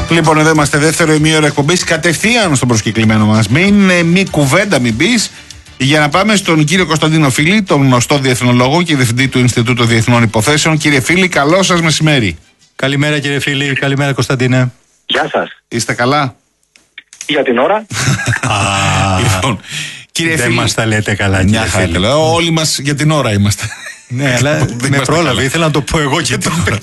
Λοιπόν, εδώ είμαστε, δεύτερο ημίωρο εκπομπής. Κατευθείαν στον προσκεκλημένο μας. Μη κουβέντα, μην πεις. Για να πάμε στον κύριο Κωνσταντίνο Φίλη, τον γνωστό διεθνολόγο και διευθυντή του Ινστιτούτου Διεθνών Υποθέσεων. Κύριε Φίλη, καλό σας μεσημέρι. Καλημέρα, κύριε Φίλη. Καλημέρα, Κωνσταντίνε. Γεια σας. Είστε καλά? Για την ώρα. Λοιπόν, κύριε δεν Φίλη, μας τα λέτε καλά, κύριε Φίλη. Όλοι μας για την ώρα είμαστε. Ναι, αλλά με πρόλαβε. Ήθελα να το πω εγώ και τώρα.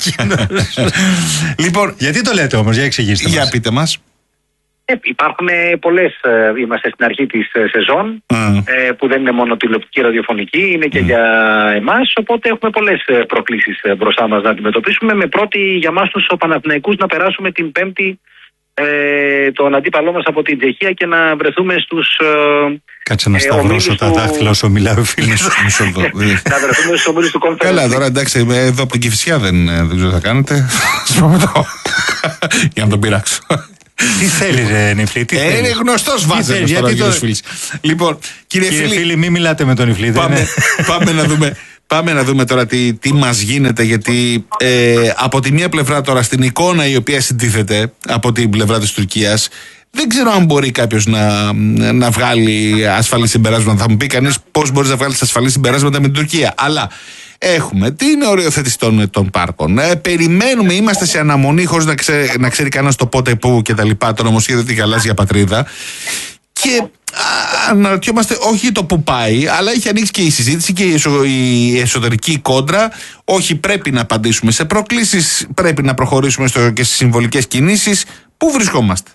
Λοιπόν, γιατί το λέτε όμως, για εξηγήστε μας. Για πείτε μας. Υπάρχουν πολλές, είμαστε στην αρχή της σεζόν, που δεν είναι μόνο τηλεοπτική ραδιοφωνική, είναι και για εμάς, οπότε έχουμε πολλές προκλήσεις μπροστά μας να αντιμετωπίσουμε, με πρώτη για μας τους Παναθηναϊκούς να περάσουμε την Πέμπτη τον αντίπαλό μας από την Τσεχία και να βρεθούμε στους κάτσε να σταυρώσω τα δάχτυλα όσο μιλάει ο φίλος. Να βρεθούμε στους ομίλους του Conference. Καλά, τώρα εντάξει, εδώ από την Κηφισιά δεν ξέρω τι θα κάνετε. Για να τον πειράξω. Τι θέλει, ρε Νιφλή, τι θέλει. Είναι γνωστός βάζελος τώρα ο κύριος Φίλης. Λοιπόν, κύριε Φίλη, μην μιλάτε με τον Νιφλή. Πάμε να δούμε τώρα τι μας γίνεται, γιατί από τη μία πλευρά τώρα στην εικόνα η οποία συντίθεται από την πλευρά της Τουρκίας, δεν ξέρω αν μπορεί κάποιος να βγάλει ασφαλή συμπεράσματα. Θα μου πει κανείς πώς μπορείς να βγάλεις ασφαλή συμπεράσματα με την Τουρκία. Αλλά έχουμε την οριοθέτηση των πάρκων. Περιμένουμε, είμαστε σε αναμονή χωρίς να ξέρει κανένας το πότε, πού και τα λοιπά, το νομοσχέδιο τη γαλάζια πατρίδα. Και αναρωτιόμαστε όχι το που πάει, αλλά έχει ανοίξει και η συζήτηση και η εσωτερική κόντρα. Όχι, πρέπει να απαντήσουμε σε προκλήσεις, πρέπει να προχωρήσουμε και στις συμβολικές κινήσεις. Πού βρισκόμαστε?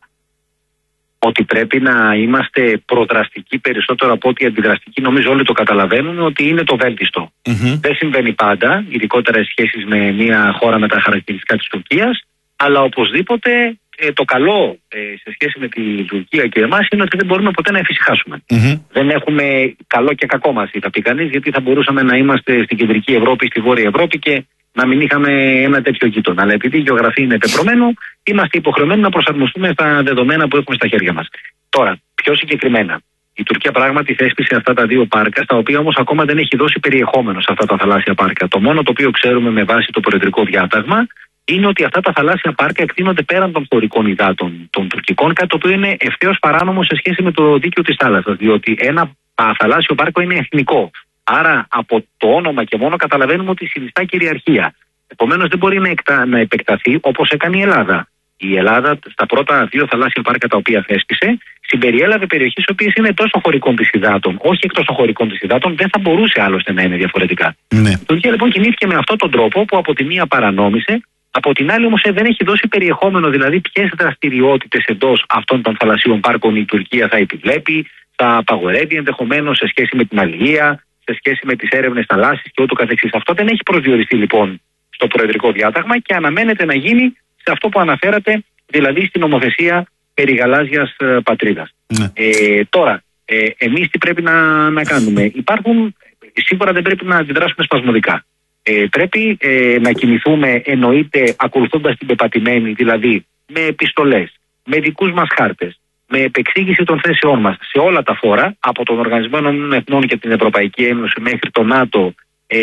Ότι πρέπει να είμαστε προδραστικοί περισσότερο από ότι αντιδραστικοί, νομίζω όλοι το καταλαβαίνουν ότι είναι το βέλτιστο. Δεν συμβαίνει πάντα, ειδικότερα σε σχέσεις με μια χώρα με τα χαρακτηριστικά της Τουρκίας, αλλά οπωσδήποτε το καλό σε σχέση με την Τουρκία και εμάς είναι ότι δεν μπορούμε ποτέ να εφησυχάσουμε. Δεν έχουμε καλό και κακό μας, θα πει κανείς, γιατί θα μπορούσαμε να είμαστε στην κεντρική Ευρώπη, στη Βόρεια Ευρώπη και να μην είχαμε ένα τέτοιο γείτονα. Αλλά επειδή η γεωγραφία είναι πεπρωμένο, είμαστε υποχρεωμένοι να προσαρμοστούμε στα δεδομένα που έχουμε στα χέρια μας. Τώρα, πιο συγκεκριμένα, η Τουρκία πράγματι θέσπισε αυτά τα δύο πάρκα, στα οποία όμως ακόμα δεν έχει δώσει περιεχόμενο σε αυτά τα θαλάσσια πάρκα. Το μόνο το οποίο ξέρουμε με βάση το προεδρικό διάταγμα είναι ότι αυτά τα θαλάσσια πάρκα εκτείνονται πέραν των χωρικών υδάτων των τουρκικών, κάτι το οποίο είναι ευθέως παράνομο σε σχέση με το δίκαιο της θάλασσας. Διότι ένα θαλάσσιο πάρκο είναι εθνικό. Άρα από το όνομα και μόνο καταλαβαίνουμε ότι συνιστά κυριαρχία. Επομένως δεν μπορεί να επεκταθεί όπως έκανε η Ελλάδα. Η Ελλάδα στα πρώτα δύο θαλάσσια πάρκα τα οποία θέσπισε συμπεριέλαβε περιοχές οι οποίες είναι τόσο χωρικών της υδάτων, όχι εκτός των χωρικών της υδάτων, δεν θα μπορούσε άλλωστε να είναι διαφορετικά. Ναι. Η Τουρκία λοιπόν κινήθηκε με αυτόν τον τρόπο που από τη μία παρανόμησε, από την άλλη όμως δεν έχει δώσει περιεχόμενο, δηλαδή ποιες δραστηριότητες εντός αυτών των θαλασσίων πάρκων η Τουρκία θα επιβλέπει, θα απαγορεύει ενδεχομένως σε σχέση με την αλληλεία, σε σχέση με τις έρευνες θαλάσσης και ούτω καθεξής. Αυτό δεν έχει προσδιοριστεί λοιπόν στο προεδρικό διάταγμα και αναμένεται να γίνει σε αυτό που αναφέρατε, δηλαδή στην νομοθεσία περί γαλάζιας πατρίδας. Ναι. Τώρα, εμείς τι πρέπει να κάνουμε? Σίγουρα δεν πρέπει να αντιδράσουμε σπασμωδικά. Πρέπει να κινηθούμε, εννοείται, ακολουθώντας την πεπατημένη, δηλαδή με επιστολές, με δικούς μας χάρτες, με επεξήγηση των θέσεών μας σε όλα τα φόρα, από τον Οργανισμό Ηνωμένων Εθνών και την Ευρωπαϊκή Ένωση μέχρι το ΝΑΤΟ,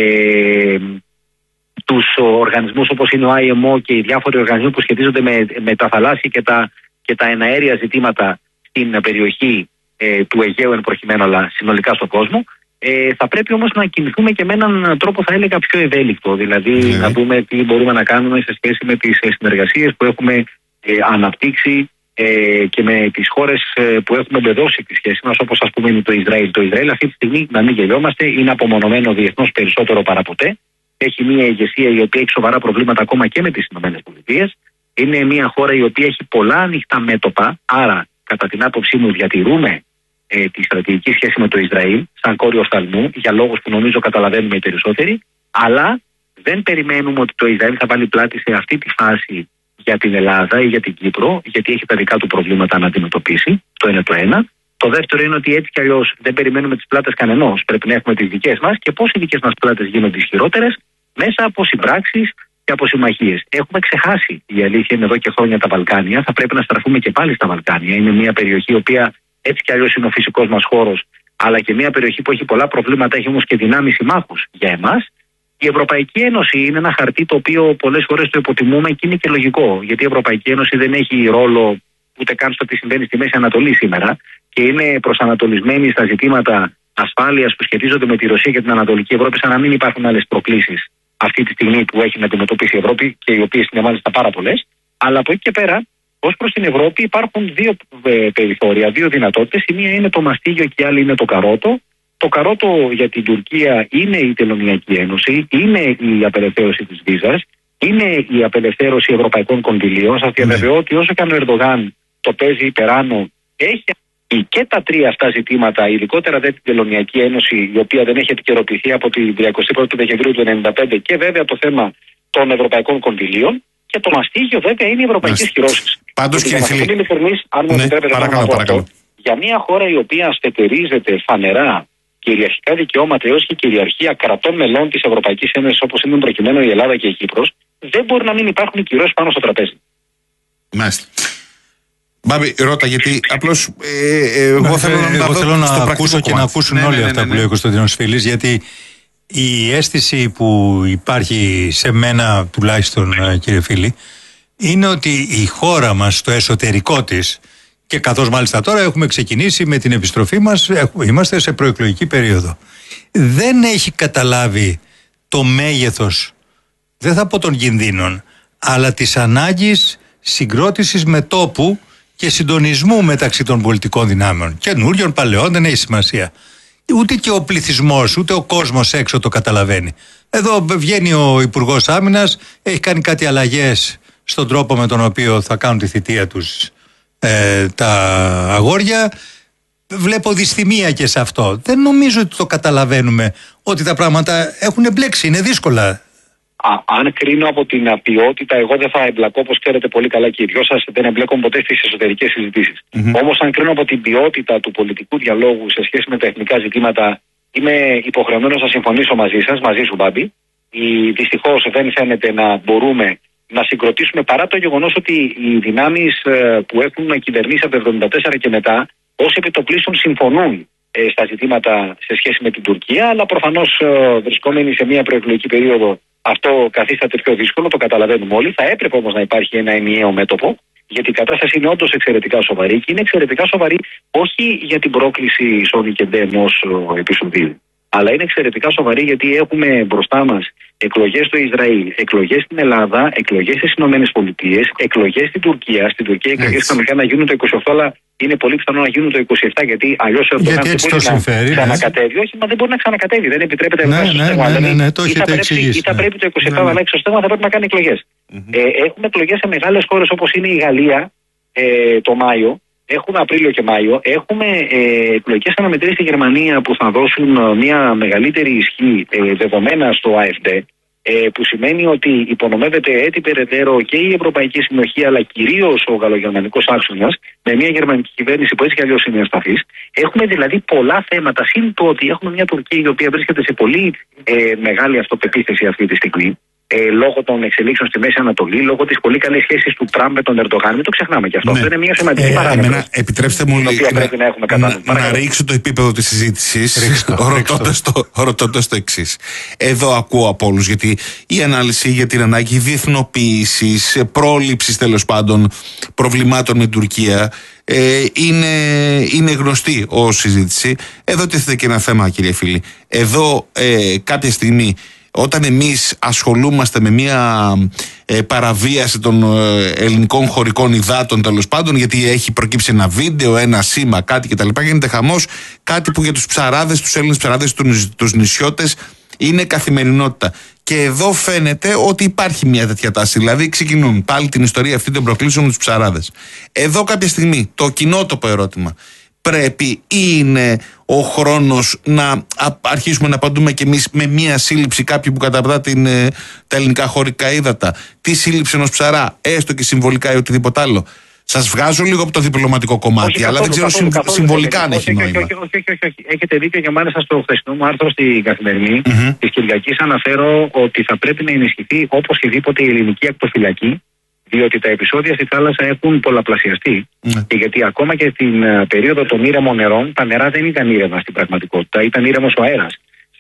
τους οργανισμούς όπως είναι ο IMO και οι διάφοροι οργανισμοί που σχετίζονται με τα θαλάσσια και τα εναέρια ζητήματα στην περιοχή του Αιγαίου εν προκειμένου, αλλά συνολικά στον κόσμο. Θα πρέπει όμως να κινηθούμε και με έναν τρόπο, θα έλεγα, πιο ευέλικτο, δηλαδή να δούμε τι μπορούμε να κάνουμε σε σχέση με τις συνεργασίες που έχουμε αναπτύξει και με τις χώρες που έχουμε εμπεδώσει τη σχέση μας, όπως ας πούμε είναι το Ισραήλ. Το Ισραήλ αυτή τη στιγμή, να μην γελιόμαστε, είναι απομονωμένο διεθνώς περισσότερο παραποτέ. Έχει μια ηγεσία η οποία έχει σοβαρά προβλήματα ακόμα και με τις ΗΠΑ. Είναι μια χώρα η οποία έχει πολλά ανοιχτά μέτωπα, άρα κατά την άποψή μου διατηρούμε τη στρατηγική σχέση με το Ισραήλ σαν κόριο οφθαλμού, για λόγους που νομίζω καταλαβαίνουμε οι περισσότεροι, αλλά δεν περιμένουμε ότι το Ισραήλ θα βάλει πλάτη σε αυτή τη φάση για την Ελλάδα ή για την Κύπρο, γιατί έχει τα δικά του προβλήματα να αντιμετωπίσει. Το είναι το ένα. Το δεύτερο είναι ότι έτσι κι αλλιώς δεν περιμένουμε τις πλάτες κανενός. Πρέπει να έχουμε τις δικές μας και πώς οι δικές μας πλάτες γίνονται ισχυρότερες μέσα από συμπράξεις και από συμμαχίες. Έχουμε ξεχάσει, η αλήθεια είναι, εδώ και χρόνια τα Βαλκάνια. Θα πρέπει να στραφούμε και πάλι στα Βαλκάνια. Είναι μια περιοχή η οποία έτσι κι αλλιώς είναι ο φυσικός μας χώρος, αλλά και μια περιοχή που έχει πολλά προβλήματα, έχει όμως και δυνάμεις συμμάχους για εμάς. Η Ευρωπαϊκή Ένωση είναι ένα χαρτί το οποίο πολλές φορές το υποτιμούμε και είναι και λογικό. Γιατί η Ευρωπαϊκή Ένωση δεν έχει ρόλο ούτε καν στο τι συμβαίνει στη Μέση Ανατολή σήμερα και είναι προσανατολισμένη στα ζητήματα ασφάλειας που σχετίζονται με τη Ρωσία και την Ανατολική Ευρώπη, σαν να μην υπάρχουν άλλες προκλήσεις αυτή τη στιγμή που έχει να αντιμετωπίσει η Ευρώπη και οι οποίες είναι μάλιστα πάρα πολλές. Αλλά από εκεί και πέρα, ως προς την Ευρώπη, υπάρχουν δύο περιθώρια, δύο δυνατότητες. Η μία είναι το μαστίγιο και η άλλη είναι το καρότο. Το καρότο για την Τουρκία είναι η Τελωνειακή Ένωση, είναι η απελευθέρωση της βίζας, είναι η απελευθέρωση ευρωπαϊκών κονδυλίων. Σας διαβεβαιώ ότι όσο και αν ο Ερντογάν το παίζει υπεράνω, έχει και τα τρία αυτά ζητήματα, ειδικότερα δε την Τελωνειακή Ένωση, η οποία δεν έχει επικαιροποιηθεί από την 31η Δεκεμβρίου του 1995, και βέβαια το θέμα των ευρωπαϊκών κονδυλίων. Και το μαστίγιο βέβαια είναι οι ευρωπαϊκές κυρώσεις. Πάντως, κύριε Φίλη, αν μου επιτρέπετε να πω αυτό, για μια χώρα η οποία στερίζεται φανερά κυριαρχικά δικαιώματα έως και κυριαρχία κρατών μελών της Ευρωπαϊκής Ένωσης, όπως είναι προκειμένου η Ελλάδα και η Κύπρος, δεν μπορεί να μην υπάρχουν κυρώσεις πάνω στο τραπέζι. Μάλιστα. Μπάμπη, ρώτα, γιατί απλώς εγώ θέλω να ακούσω και να ακούσουν όλοι αυτά που λέει ο Κωνσταντίνος Φίλης, γιατί η αίσθηση που υπάρχει σε μένα τουλάχιστον, κύριε Φίλη, είναι ότι η χώρα μας στο εσωτερικό της, και καθώς μάλιστα τώρα έχουμε ξεκινήσει με την επιστροφή μας, είμαστε σε προεκλογική περίοδο, δεν έχει καταλάβει το μέγεθος, δεν θα πω των κινδύνων, αλλά της ανάγκης συγκρότησης μετώπου και συντονισμού μεταξύ των πολιτικών δυνάμεων. Καινούριων, παλαιών, δεν έχει σημασία. Ούτε και ο πληθυσμός, ούτε ο κόσμος έξω το καταλαβαίνει. Εδώ βγαίνει ο Υπουργός Άμυνας, έχει κάνει κάτι αλλαγές στον τρόπο με τον οποίο θα κάνουν τη θητεία τους τα αγόρια. Βλέπω δυσθυμία και σε αυτό. Δεν νομίζω ότι το καταλαβαίνουμε, ότι τα πράγματα έχουν μπλέξει, είναι δύσκολα. Αν κρίνω από την ποιότητα, εγώ δεν θα εμπλακώ, όπως ξέρετε πολύ καλά και οι δυο σας, δεν εμπλέκομαι ποτέ στις εσωτερικές συζητήσεις. Όμως, αν κρίνω από την ποιότητα του πολιτικού διαλόγου σε σχέση με τα εθνικά ζητήματα, είμαι υποχρεωμένος να συμφωνήσω μαζί σας, μαζί σου, Μπάμπη. Δυστυχώς δεν φαίνεται να μπορούμε να συγκροτήσουμε, παρά το γεγονός ότι οι δυνάμεις που έχουν κυβερνήσει από το 1974 και μετά, ως επιτοπλίστων συμφωνούν στα ζητήματα σε σχέση με την Τουρκία, αλλά προφανώς βρισκόμενοι σε μια προεκλογική περίοδο, αυτό καθίσταται πιο δύσκολο, το καταλαβαίνουμε όλοι. Θα έπρεπε όμως να υπάρχει ένα ενιαίο μέτωπο, γιατί η κατάσταση είναι όντως εξαιρετικά σοβαρή, και είναι εξαιρετικά σοβαρή όχι για την πρόκληση Σόνι και Ντε ενός επεισοδίου, αλλά είναι εξαιρετικά σοβαρή γιατί έχουμε μπροστά μας εκλογές στο Ισραήλ, εκλογές στην Ελλάδα, εκλογές στις Ηνωμένες Πολιτείες, εκλογές στην Τουρκία. Στην Τουρκία οι εκλογές κανονικά να γίνουν το 28, αλλά είναι πολύ πιθανό να γίνουν το 27, γιατί αλλιώς ο Ερντογάν δεν μπορεί να ξανακατέβει. Όχι, μα δεν μπορεί να ξανακατέβει. Δεν επιτρέπεται να κάνει. Το έχετε εξηγήσει. Ή θα πρέπει το 27 να αλλάξει το στέμα, θα πρέπει να κάνει εκλογές. Έχουμε εκλογές σε μεγάλες χώρες όπως είναι η Γαλλία το Μάιο. Έχουμε Απρίλιο και Μάιο. Έχουμε εκλογικές αναμετρήσεις στη Γερμανία που θα δώσουν μια μεγαλύτερη ισχύ δεδομένα στο AfD, που σημαίνει ότι υπονομεύεται έτσι περαιτέρω και η Ευρωπαϊκή Συνοχή, αλλά κυρίως ο γαλλογερμανικός άξονας, με μια γερμανική κυβέρνηση που έτσι κι αλλιώς είναι ασταθής. Έχουμε δηλαδή πολλά θέματα, συν το ότι έχουμε μια Τουρκία η οποία βρίσκεται σε πολύ μεγάλη αυτοπεποίθηση αυτή τη στιγμή. Λόγω των εξελίξεων στη Μέση Ανατολή, λόγω της πολύ καλής σχέσης του Τραμπ με τον Ερντογάν. Μην το ξεχνάμε και αυτό. Αυτό είναι μια σημαντική παράμετρο. Επιτρέψτε μου να ρίξω το επίπεδο της συζήτησης, ρωτώντας το εξής. Εδώ ακούω από όλους, γιατί η ανάλυση για την ανάγκη διεθνοποίησης, πρόληψης τέλος πάντων προβλημάτων με την Τουρκία είναι γνωστή ως συζήτηση. Εδώ τίθεται και ένα θέμα, κύριε Φίλη. Εδώ κάποια στιγμή, όταν εμείς ασχολούμαστε με μια παραβίαση των ελληνικών χωρικών υδάτων τέλος πάντων, γιατί έχει προκύψει ένα βίντεο, ένα σήμα, κάτι κτλ., γίνεται χαμός, κάτι που για τους ψαράδες, τους Έλληνες ψαράδες, τους νησιώτες είναι καθημερινότητα. Και εδώ φαίνεται ότι υπάρχει μια τέτοια τάση. Δηλαδή ξεκινούν πάλι την ιστορία αυτή των προκλήσεων με τους ψαράδες. Εδώ κάποια στιγμή το κοινότοπο ερώτημα: πρέπει ή είναι ο χρόνος να αρχίσουμε να απαντούμε κι εμείς με μία σύλληψη κάποιου που καταπατά τα ελληνικά χωρικά ύδατα, τη σύλληψη ενός ψαρά, έστω και συμβολικά ή οτιδήποτε άλλο? Σας βγάζω λίγο από το διπλωματικό κομμάτι, όχι, αλλά καθόλου, δεν ξέρω καθόλου, συμβολικά αν έχει νόημα. Όχι. Έχετε δίκιο, και μάλιστα στο χθεσινό μου άρθρο στην Καθημερινή της Κυριακής αναφέρω ότι θα πρέπει να ενισχυθεί οπωσδήποτε η ελληνική ακτοφυλακή, διότι τα επεισόδια στη θάλασσα έχουν πολλαπλασιαστεί. Και γιατί ακόμα και στην περίοδο των ήρεμων νερών, τα νερά δεν ήταν ήρεμα στην πραγματικότητα, ήταν ήρεμος ο αέρας.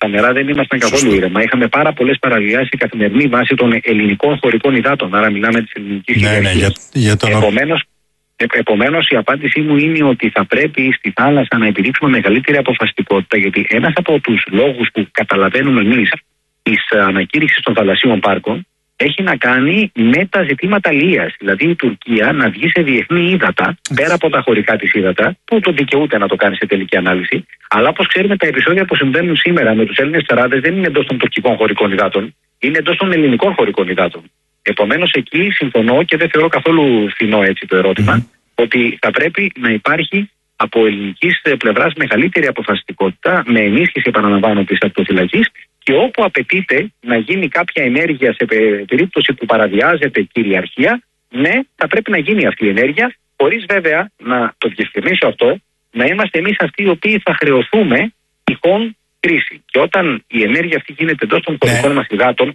τα νερά δεν ήμασταν καθόλου ήρεμα. Είχαμε πάρα πολλές παραβιάσεις σε καθημερινή βάση των ελληνικών χωρικών υδάτων. Άρα μιλάμε της ελληνικής κυριαρχίας. Επομένως, η απάντησή μου είναι ότι θα πρέπει στη θάλασσα να επιδείξουμε μεγαλύτερη αποφασιστικότητα, γιατί ένας από τους λόγους που καταλαβαίνουμε εμείς της ανακήρυξης των θαλασσίων πάρκων έχει να κάνει με τα ζητήματα αλίας. Δηλαδή η Τουρκία να βγει σε διεθνή ύδατα, πέρα από τα χωρικά της ύδατα, που το δικαιούται να το κάνει σε τελική ανάλυση. Αλλά όπως ξέρουμε, τα επεισόδια που συμβαίνουν σήμερα με τους Έλληνες ψαράδες δεν είναι εντός των τουρκικών χωρικών υδάτων, είναι εντός των ελληνικών χωρικών υδάτων. Επομένως, εκεί συμφωνώ και δεν θεωρώ καθόλου φθηνό έτσι το ερώτημα, ότι θα πρέπει να υπάρχει από ελληνικής πλευράς μεγαλύτερη αποφασιστικότητα, με ενίσχυση, επαναλαμβάνω, της ακτοφυλακής, και όπου απαιτείται να γίνει κάποια ενέργεια σε περίπτωση που παραβιάζεται κυριαρχία, ναι, θα πρέπει να γίνει αυτή η ενέργεια, χωρίς βέβαια, να το διευκρινίσω αυτό, να είμαστε εμείς αυτοί οι οποίοι θα χρεωθούμε τυχόν κρίση. Και όταν η ενέργεια αυτή γίνεται εντός των χωρικών μας υδάτων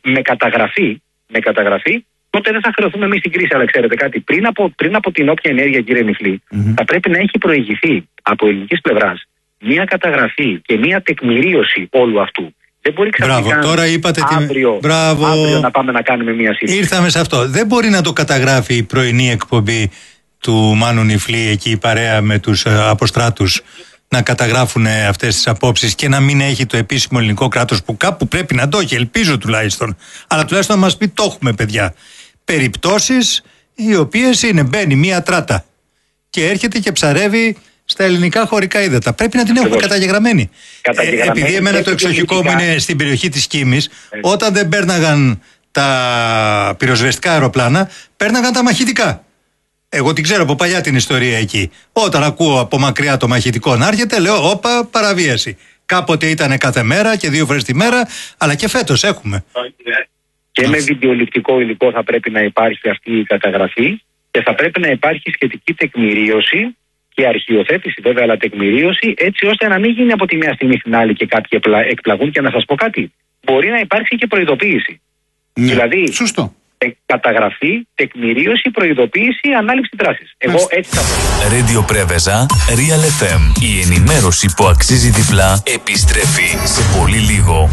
με καταγραφή, τότε δεν θα χρεωθούμε εμείς την κρίση. Αλλά ξέρετε κάτι, πριν από την όποια ενέργεια, κύριε Νιφλή, θα πρέπει να έχει προηγηθεί από ελληνικής πλευράς μια καταγραφή και μια τεκμηρίωση όλου αυτού. Δεν μπορεί ξαφνικά τώρα είπατε αύριο να πάμε να κάνουμε μια συζήτηση. Ήρθαμε σε αυτό. Δεν μπορεί να το καταγράφει η πρωινή εκπομπή του Μάνου Νιφλή, εκεί η παρέα με τους αποστράτους, να καταγράφουν αυτές τις απόψεις και να μην έχει το επίσημο ελληνικό κράτος, που κάπου πρέπει να το έχει, ελπίζω τουλάχιστον. Αλλά τουλάχιστον να μας πει, το έχουμε, παιδιά. Περιπτώσεις οι οποίες μπαίνει μία τράτα και έρχεται και ψαρεύει στα ελληνικά χωρικά ύδατα. Πρέπει να την έχουμε καταγεγραμμένη. Επειδή εμένα το εξοχικό μου είναι στην περιοχή της Κίμης, όταν δεν πέρναγαν τα πυροσβεστικά αεροπλάνα, πέρναγαν τα μαχητικά. Εγώ την ξέρω από παλιά την ιστορία εκεί. Όταν ακούω από μακριά το μαχητικό να έρχεται, λέω, όπα, παραβίαση. Κάποτε ήταν κάθε μέρα και 2 φορές τη μέρα, αλλά και φέτος έχουμε. Και με βιντεοληπτικό υλικό θα πρέπει να υπάρχει αυτή η καταγραφή και θα πρέπει να υπάρχει σχετική τεκμηρίωση και αρχιοθέτηση, βέβαια, αλλά τεκμηρίωση, έτσι ώστε να μην γίνει από τη μια στιγμή στην άλλη και κάποιοι εκπλαγούν. Και να σας πω κάτι, μπορεί να υπάρξει και προειδοποίηση. Ναι, δηλαδή, σωστό. Καταγραφή, τεκμηρίωση, προειδοποίηση, ανάληψη δράσης. Εγώ έτσι θα πω. Radio Πρέβεζα, Real FM. Η ενημέρωση που αξίζει διπλά επιστρέφει σε πολύ λίγο.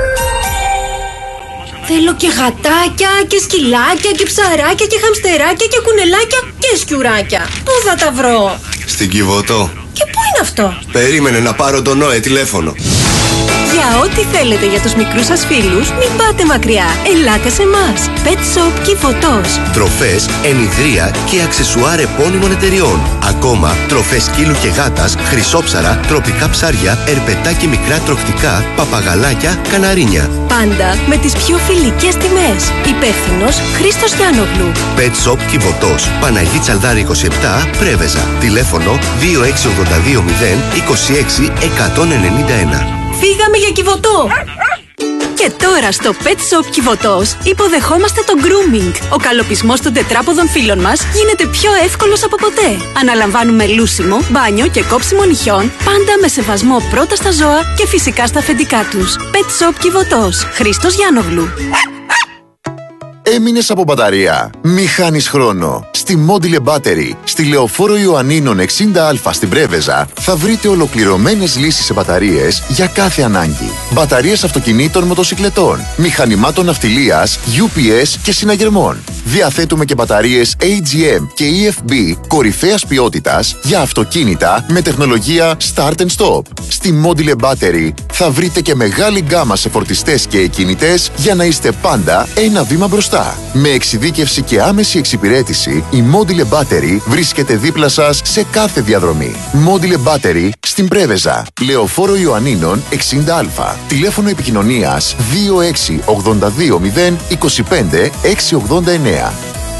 Θέλω και γατάκια και σκυλάκια και ψαράκια και χαμστεράκια και κουνελάκια και σκιουράκια. Πού θα τα βρω? Στην Κιβωτό. Και πού είναι αυτό? Περίμενε να πάρω τον ΝΟΕ τηλέφωνο. Για ό,τι θέλετε για τους μικρούς σας φίλους, μην πάτε μακριά. Ελάτε σε εμάς. Pet Shop Κιβωτός. Τροφές, ενιδρία και αξεσουάρ επώνυμων εταιριών. Ακόμα τροφές σκύλου και γάτας, χρυσόψαρα, τροπικά ψάρια, ερπετά και μικρά τροχτικά, παπαγαλάκια, καναρίνια. Πάντα με τις πιο φιλικές τιμές. Υπεύθυνος Χρήστος Γιάννογλου. Pet Shop Κιβωτός. Παναγή Τσαλδάρη 27, Πρέβεζα. Τηλέφωνο 2682 026 191. Φύγαμε για Κιβωτό! Και τώρα στο Pet Shop Κιβωτός υποδεχόμαστε το grooming. Ο καλοπισμός των τετράποδων φύλων μας γίνεται πιο εύκολος από ποτέ. Αναλαμβάνουμε λούσιμο, μπάνιο και κόψιμο νυχιών, πάντα με σεβασμό πρώτα στα ζώα και φυσικά στα αφεντικά τους. Pet Shop Κιβωτός. Χρήστος Γιάννογλου. Έμεινες από μπαταρία? Μη χάνεις χρόνο. Στη Module Battery, στη Λεωφόρο Ιωαννίνων 60Α στην Πρέβεζα, θα βρείτε ολοκληρωμένες λύσεις σε μπαταρίες για κάθε ανάγκη. Μπαταρίες αυτοκινήτων, μοτοσικλετών, μηχανημάτων ναυτιλίας, UPS και συναγερμών. Διαθέτουμε και μπαταρίες AGM και EFB κορυφαίας ποιότητας για αυτοκίνητα με τεχνολογία Start and Stop. Στη Module Battery θα βρείτε και μεγάλη γκάμα σε φορτιστές και εκκίνητες για να είστε πάντα ένα βήμα μπροστά. Με εξειδίκευση και άμεση εξυπηρέτηση, η Module Battery βρίσκεται δίπλα σας σε κάθε διαδρομή. Module Battery στην Πρέβεζα, Λεωφόρο Ιωαννίνων 60Α. Τηλέφωνο επικοινωνίας 2682 025 689.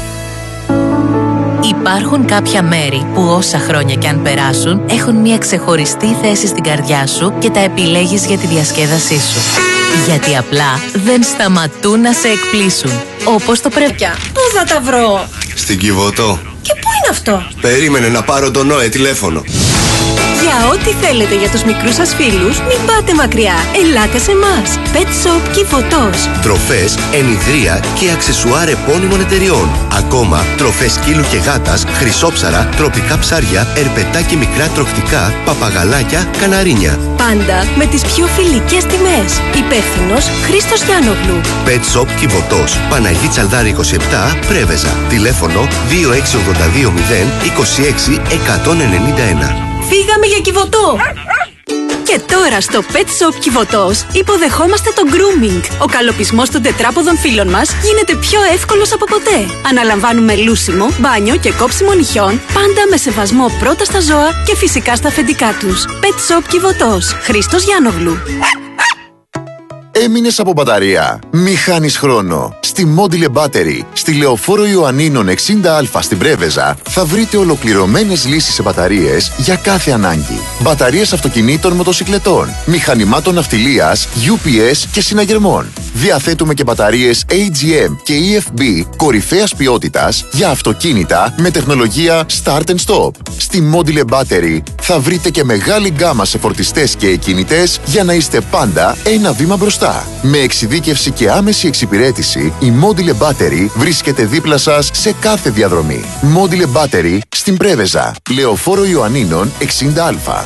Υπάρχουν κάποια μέρη που όσα χρόνια κι αν περάσουν έχουν μια ξεχωριστή θέση στην καρδιά σου και τα επιλέγεις για τη διασκέδασή σου. Γιατί απλά δεν σταματούν να σε εκπλήσουν. Όπως το Πρέβια. Πού θα τα βρω? Στην Κιβωτό. Και πού είναι αυτό? Περίμενε να πάρω τον ΝΟΕ τηλέφωνο. Για ό,τι θέλετε για τους μικρούς σας φίλους, μην πάτε μακριά. Ελάτε σε εμάς. Pet Shop Κιβωτός. Τροφές, ενιδρία και αξεσουάρ επώνυμων εταιριών. Ακόμα, τροφές σκύλου και γάτας, χρυσόψαρα, τροπικά ψάρια, ερπετά και μικρά τροχτικά, παπαγαλάκια, καναρίνια. Πάντα με τις πιο φιλικές τιμές. Υπεύθυνος Χρήστος Γιάννογλου. Pet Shop Κιβωτός. Παναγή Τσαλδάρη 27, Πρέβεζα. Τηλέφωνο 2682 0 26 191. Φύγαμε για Κιβωτό! Και τώρα στο Pet Shop Κιβωτός υποδεχόμαστε το grooming. Ο καλοπισμός των τετράποδων φύλων μας γίνεται πιο εύκολος από ποτέ. Αναλαμβάνουμε λούσιμο, μπάνιο και κόψιμο νυχιών, πάντα με σεβασμό πρώτα στα ζώα και φυσικά στα αφεντικά τους. Pet Shop Κιβωτός. Χρήστος Γιάννογλου. Έμεινες από μπαταρία? Μη χάνεις χρόνο. Στη Mobile Battery, στη Λεωφόρο Ιωαννίνων 60Α στην Πρέβεζα, θα βρείτε ολοκληρωμένες λύσεις σε μπαταρίες για κάθε ανάγκη. Μπαταρίες αυτοκινήτων, μοτοσικλετών, μηχανημάτων ναυτιλίας, UPS και συναγερμών. Διαθέτουμε και μπαταρίες AGM και EFB κορυφαίας ποιότητας για αυτοκίνητα με τεχνολογία Start and Stop. Στη Mobile Battery θα βρείτε και μεγάλη γκάμα σε φορτιστές και εκκινητές για να είστε πάντα ένα βήμα μπροστά. Με εξειδίκευση και άμεση εξυπηρέτηση, η Mobile Battery βρίσκεται δίπλα σας σε κάθε διαδρομή. Mobile Battery στην Πρέβεζα, Λεωφόρο Ιωαννίνων 60Α.